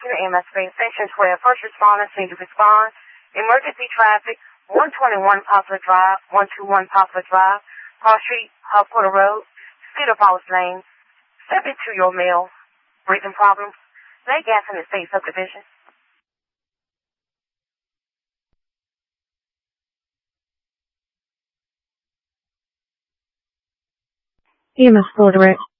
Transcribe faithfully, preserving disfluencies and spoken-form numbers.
to E M S Space Station twelve. First responders need to respond. Emergency traffic, one twenty-one Poplar Drive, one twenty-one Poplar Drive, Cross Street, Hub Porter Road, Cedar Falls Lane. Step into your mail. Breathing problems. Lake gas in the state subdivision. E M S four direct.